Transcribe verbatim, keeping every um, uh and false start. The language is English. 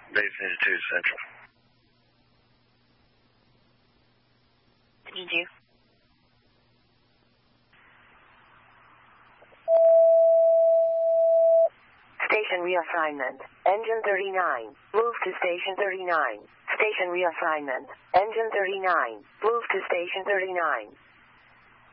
Base ninety-two Central. Need you. Station reassignment. Engine thirty-nine. Move to station thirty-nine. Station reassignment. Engine thirty-nine. Move to station thirty-nine.